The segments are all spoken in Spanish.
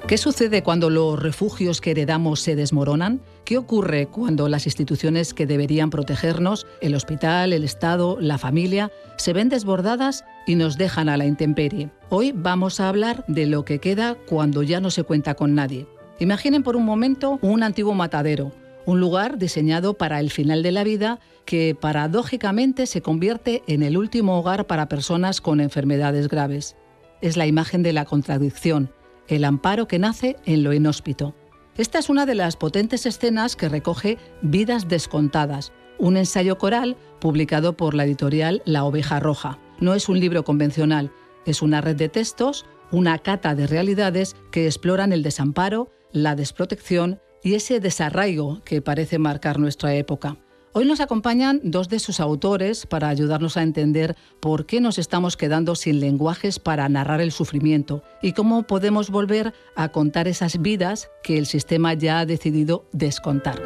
¿Qué sucede cuando los refugios que heredamos se desmoronan? ¿Qué ocurre cuando las instituciones que deberían protegernos, el hospital, el Estado, la familia, se ven desbordadas y nos dejan a la intemperie? Hoy vamos a hablar de lo que queda cuando ya no se cuenta con nadie. Imaginen por un momento un antiguo matadero, un lugar diseñado para el final de la vida que paradójicamente se convierte en el último hogar para personas con enfermedades graves. Es la imagen de la contradicción, el amparo que nace en lo inhóspito. Esta es una de las potentes escenas que recoge Vidas descontadas, un ensayo coral publicado por la editorial La Oveja Roja. No es un libro convencional, es una red de textos, una cata de realidades que exploran el desamparo, la desprotección y ese desarraigo que parece marcar nuestra época. Hoy nos acompañan dos de sus autores para ayudarnos a entender por qué nos estamos quedando sin lenguajes para narrar el sufrimiento y cómo podemos volver a contar esas vidas que el sistema ya ha decidido descontar.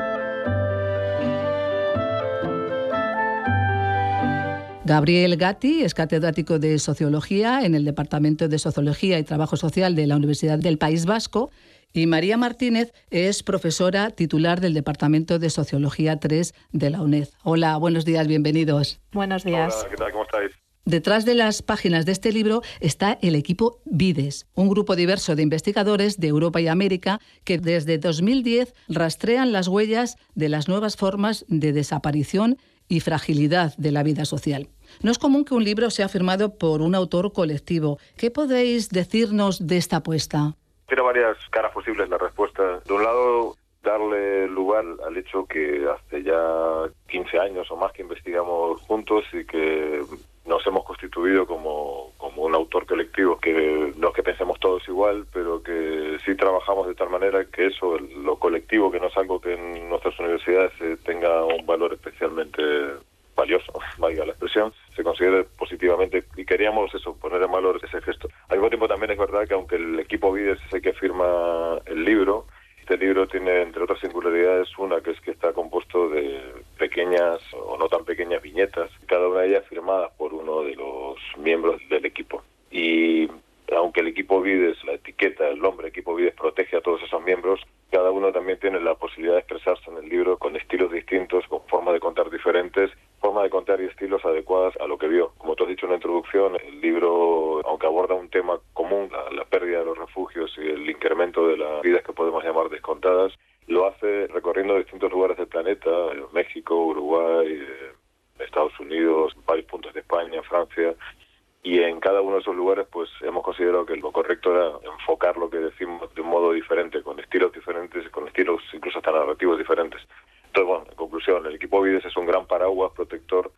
Gabriel Gatti es catedrático de Sociología en el Departamento de Sociología y Trabajo Social de la Universidad del País Vasco y María Martínez es profesora titular del Departamento de Sociología 3 de la UNED. Hola, buenos días, bienvenidos. Buenos días. Hola, ¿qué tal? ¿Cómo estáis? Detrás de las páginas de este libro está el equipo Vides, un grupo diverso de investigadores de Europa y América que desde 2010 rastrean las huellas de las nuevas formas de desaparición y fragilidad de la vida social. No es común que un libro sea firmado por un autor colectivo. ¿Qué podéis decirnos de esta apuesta? Tiene varias caras posibles la respuesta. De un lado, darle lugar al hecho que hace ya 15 años o más que investigamos juntos y que nos hemos constituido como un autor colectivo, que no es que pensemos todos igual, pero que sí trabajamos de tal manera que eso, lo colectivo, que no es algo que en nuestras universidades tenga un valor especialmente valioso, valga la expresión, se considere positivamente y queríamos eso, poner en valor ese gesto. Al mismo tiempo también es verdad que aunque el equipo Vides es el que firma el libro, este libro tiene entre otras singularidades una que es que está compuesto de pequeñas o no tan pequeñas viñetas, cada una de ellas firmadas por uno de los miembros del equipo. Y aunque el equipo Vides, la etiqueta, el nombre equipo Vides protege a todos esos miembros, cada uno también tiene la posibilidad de expresarse en el libro con estilos distintos, con formas de contar diferentes, formas de contar y estilos adecuadas a lo que vio. Como tú has dicho en la introducción, el libro, aunque aborda un tema común, la pérdida de los refugios y el incremento de las vidas que podemos llamar descontadas, lo hace recorriendo distintos lugares del planeta, México, Uruguay, Estados Unidos, varios puntos de España, Francia. Y en cada uno de esos lugares pues hemos considerado que lo correcto era enfocar lo que decimos de un modo diferente, con estilos diferentes, con estilos incluso hasta narrativos diferentes. Entonces, bueno, en conclusión, el equipo Vides es un gran paraguas protector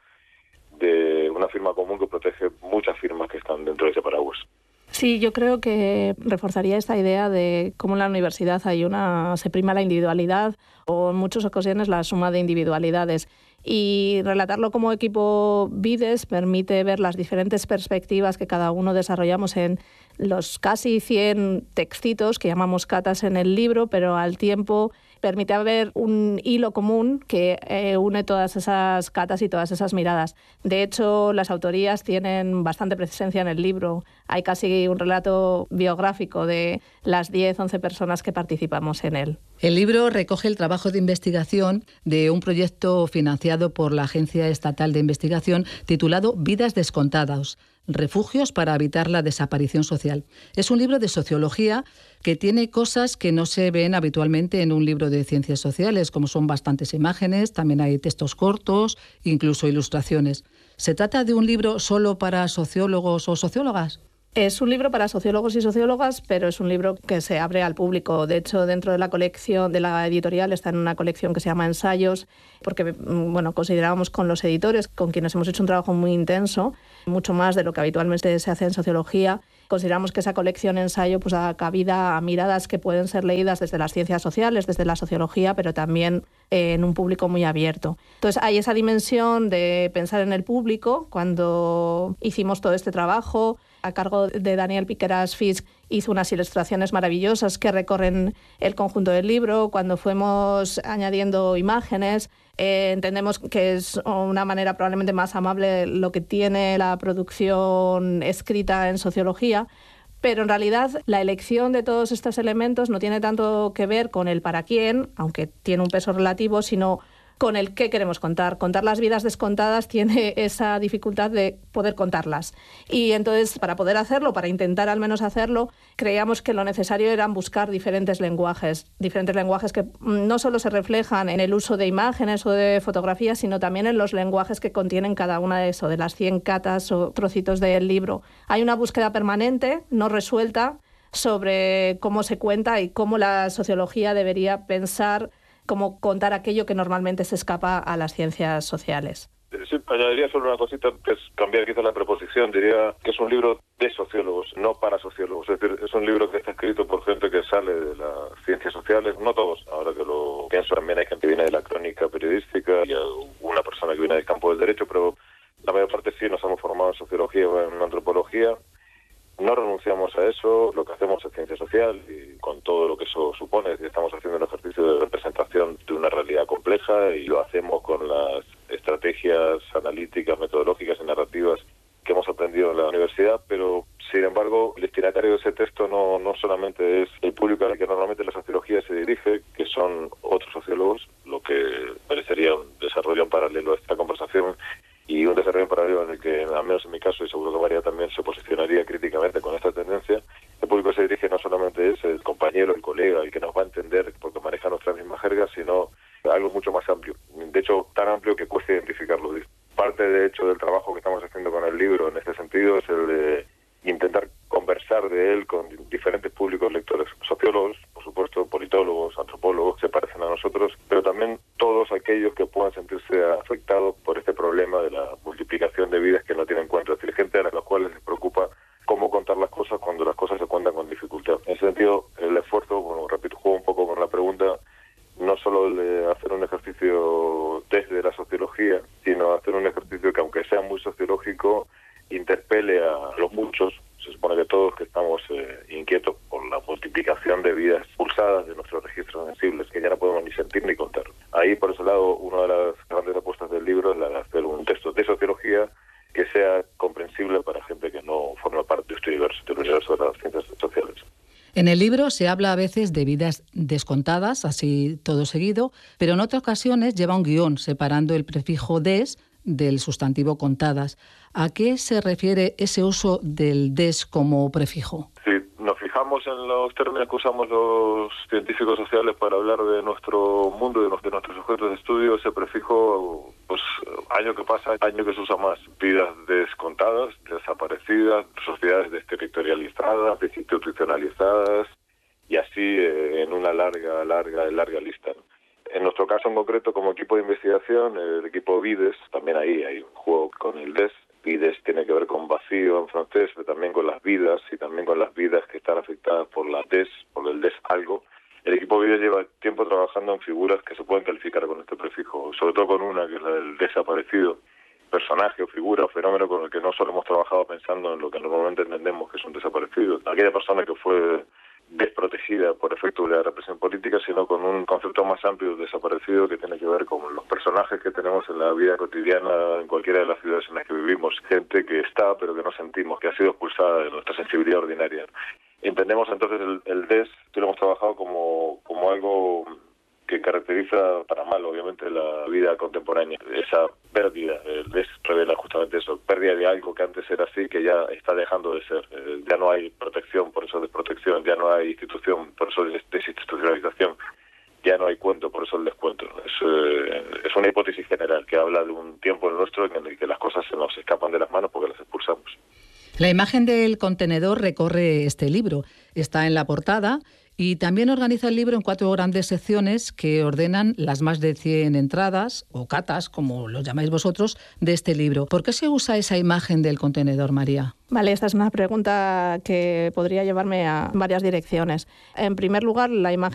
de una firma común que protege muchas firmas que están dentro de ese paraguas. Sí, yo creo que reforzaría esta idea de cómo en la universidad se prima la individualidad o en muchas ocasiones la suma de individualidades. Y relatarlo como equipo Vides permite ver las diferentes perspectivas que cada uno desarrollamos en los casi 100 textitos que llamamos catas en el libro, pero al tiempo permite ver un hilo común que une todas esas catas y todas esas miradas. De hecho, las autorías tienen bastante presencia en el libro. Hay casi un relato biográfico de las 10-11 personas que participamos en él. El libro recoge el trabajo de investigación de un proyecto financiado por la Agencia Estatal de Investigación titulado Vidas descontadas, refugios para evitar la desaparición social. Es un libro de sociología que tiene cosas que no se ven habitualmente en un libro de ciencias sociales, como son bastantes imágenes, también hay textos cortos, incluso ilustraciones. ¿Se trata de un libro solo para sociólogos o sociólogas? Es un libro para sociólogos y sociólogas, pero es un libro que se abre al público. De hecho, dentro de la colección de la editorial está en una colección que se llama Ensayos, porque considerábamos con los editores, con quienes hemos hecho un trabajo muy intenso, mucho más de lo que habitualmente se hace en sociología, consideramos que esa colección ensayo da cabida a miradas que pueden ser leídas desde las ciencias sociales, desde la sociología, pero también en un público muy abierto. Entonces hay esa dimensión de pensar en el público. Cuando hicimos todo este trabajo, a cargo de Daniel Piqueras Fisk, hizo unas ilustraciones maravillosas que recorren el conjunto del libro. Cuando fuimos añadiendo imágenes, entendemos que es una manera probablemente más amable lo que tiene la producción escrita en sociología, Pero en realidad la elección de todos estos elementos no tiene tanto que ver con el para quién, aunque tiene un peso relativo, sino con el qué queremos contar. Contar las vidas descontadas tiene esa dificultad de poder contarlas. Y entonces, para poder hacerlo, para intentar al menos hacerlo, creíamos que lo necesario era buscar diferentes lenguajes que no solo se reflejan en el uso de imágenes o de fotografías, sino también en los lenguajes que contienen cada una de eso, de las 100 catas o trocitos del libro. Hay una búsqueda permanente, no resuelta, sobre cómo se cuenta y cómo la sociología debería pensar cómo contar aquello que normalmente se escapa a las ciencias sociales. Sí, añadiría solo una cosita, que es cambiar quizá la preposición. Diría que es un libro de sociólogos, no para sociólogos. Es decir, es un libro que está escrito por gente que sale de las ciencias sociales, no todos. Ahora que lo pienso, también hay gente que viene de la crónica periodística y una persona que viene del campo del derecho, pero la mayor parte sí nos hemos formado en sociología o en antropología. No renunciamos a eso, lo que hacemos es ciencia social y con todo lo que eso supone. Estamos haciendo un ejercicio de representación de una realidad compleja y lo hacemos con las estrategias analíticas, metodológicas y narrativas que hemos aprendido en la universidad, pero sin embargo el destinatario de ese texto no solamente es el público al que normalmente la sociología se dirige, que son otros sociólogos, lo que parecería un desarrollo en paralelo a esta conversación y un desarrollo en paralelo en el que, al menos en mi caso, y seguro que María también se posicionaría críticamente con esta tendencia, el público se dirige no solamente es el compañero, el colega, el que nos va a entender porque maneja nuestra misma jerga, sino algo mucho más amplio. De hecho, tan amplio que cuesta identificarlo. Parte, de hecho, del trabajo que estamos haciendo con el libro en este sentido es el de intentar conversar de él con diferentes públicos lectores, sociólogos, por supuesto, politólogos, antropólogos, que se parecen a nosotros, pero también todos aquellos que puedan sentirse afectados por este problema de la multiplicación de vidas que no tienen cuenta. Es decir, gente a las cuales les preocupa cómo contar las cosas cuando las cosas se cuentan con dificultad. En ese sentido, el esfuerzo, bueno, repito, juego un poco con la pregunta, no solo de hacer un ejercicio desde la sociología, sino hacer un ejercicio que, aunque sea muy sociológico, interpele a los muchos, se supone que todos, que estamos inquietos por la multiplicación de vidas pulsadas de nuestros registros sensibles, que ya no podemos ni sentir ni contar. Ahí, por ese lado, una de las grandes apuestas del libro es la de hacer un texto de sociología que sea comprensible para gente que no forma parte de este universo, del universo de las ciencias sociales. En el libro se habla a veces de vidas descontadas, así todo seguido, pero en otras ocasiones lleva un guión separando el prefijo des del sustantivo contadas. ¿A qué se refiere ese uso del des como prefijo? Sí, nos fijamos en los términos que usamos los científicos sociales para hablar de nuestro mundo, de nuestros sujetos de estudio. Ese prefijo, pues año que pasa, año que se usa más. Vidas descontadas, desaparecidas, sociedades desterritorializadas, desinstitucionalizadas, y así en una larga lista. En nuestro caso en concreto, como equipo de investigación, el equipo Vides, también ahí hay un juego con el des. Vides tiene que ver con vacío en francés, pero también con las vidas y también con las vidas que están afectadas por la des, por el des algo. El equipo Vides lleva tiempo trabajando en figuras que se pueden calificar con este prefijo, sobre todo con una que es la del desaparecido, personaje o figura o fenómeno con el que no solo hemos trabajado pensando en lo que normalmente entendemos que es un desaparecido. Aquella persona que fue desprotegida por efecto de la represión política, sino con un concepto más amplio de desaparecido que tiene que ver con los personajes que tenemos en la vida cotidiana en cualquiera de las ciudades en las que vivimos. Gente que está pero que no sentimos, que ha sido expulsada de nuestra sensibilidad ordinaria. Entendemos entonces el des, que lo hemos trabajado como algo que caracteriza para mal, obviamente, la vida contemporánea. Esa pérdida, el des revela justamente eso, pérdida de algo que antes era así, que ya está dejando de ser. Ya no hay protección, por eso desprotección, ya no hay institución, por eso desinstitucionalización, ya no hay cuento, por eso el descuento. Es una hipótesis general que habla de un tiempo nuestro en el que las cosas se nos escapan de las manos porque las expulsamos. La imagen del contenedor recorre este libro, está en la portada y también organiza el libro en 4 grandes secciones que ordenan las más de 100 entradas o catas, como lo llamáis vosotros, de este libro. ¿Por qué se usa esa imagen del contenedor, María? Vale, esta es una pregunta que podría llevarme a varias direcciones. En primer lugar, la imagen